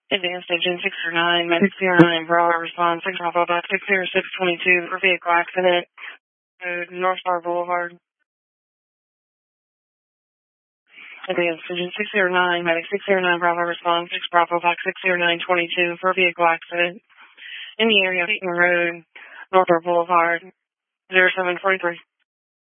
Advanced Agent 609, Medic 09, Bravo Response 6 Bravo Box 60622 for vehicle accident, road North Star Boulevard. Advanced Agent 609, Medic 609, Bravo Response 6 Bravo Box 60922 for vehicle accident in the area of Eaton Road, North Star Boulevard, 0743.